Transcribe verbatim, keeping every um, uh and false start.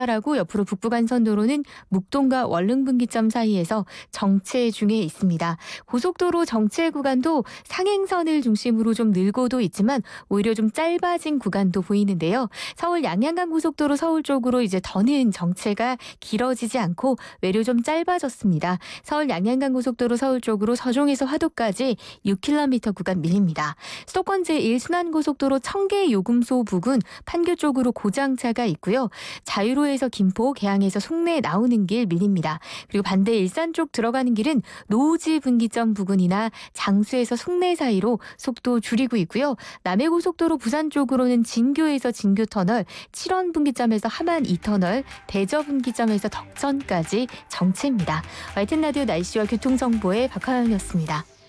라고 옆으로 북부간선도로는 묵동과 월릉분기점 사이에서 정체 중에 있습니다. 고속도로 정체 구간도 상행선을 중심으로 좀 늘고도 있지만 오히려 좀 짧아진 구간도 보이는데요. 서울 양양간 고속도로 서울 쪽으로 이제 더는 정체가 길어지지 않고 외려 좀 짧아졌습니다. 서울 양양간 고속도로 서울 쪽으로 서종에서 화도까지 육 킬로미터 구간 밀립니다. 수도권 제일 순환고속도로 청계 요금소 부근 판교 쪽으로 고장차가 있고요. 자유로에서 김포, 개항에서 송내 나오는 길 밀립니다. 그리고 반대 일산 쪽 들어가는 길은 노우지 분기점 부근이나 장수에서 송내 사이로 속도 줄이고 있고요. 남해고속도로 부산 쪽으로는 진교에서 진교터널, 칠원 분기점에서 함안 이 터널, 대저 분기점에서 덕천까지 정체입니다. 와이티엔 라디오 날씨와 교통정보의 박하영이었습니다.